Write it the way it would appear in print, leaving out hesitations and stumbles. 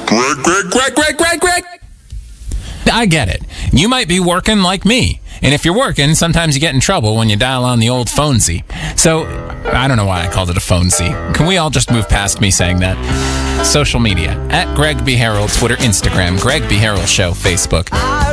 Greg. I get it. You might be working like me. And if you're working, sometimes you get in trouble when you dial on the old phonesy. So, I don't know why I called it a phonesy. Can we all just move past me saying that? Social media, at Greg B. Harrell, Twitter, Instagram, Greg B. Harrell Show, Facebook.